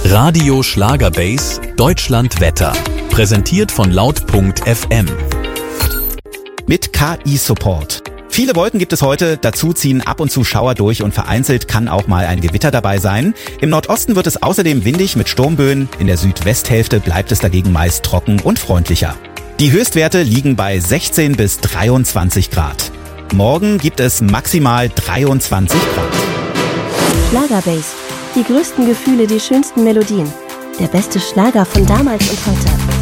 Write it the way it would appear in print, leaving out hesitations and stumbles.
Radio Schlagerbase Deutschland Wetter. Präsentiert von laut.fm. Mit KI-Support. Viele Wolken gibt es heute, dazu ziehen ab und zu Schauer durch und vereinzelt kann auch mal ein Gewitter dabei sein. Im Nordosten wird es außerdem windig mit Sturmböen, in der Südwesthälfte bleibt es dagegen meist trocken und freundlicher. Die Höchstwerte liegen bei 16 bis 23 Grad. Morgen gibt es maximal 23 Grad. Schlagerbase. Die größten Gefühle, die schönsten Melodien. Der beste Schlager von damals und heute.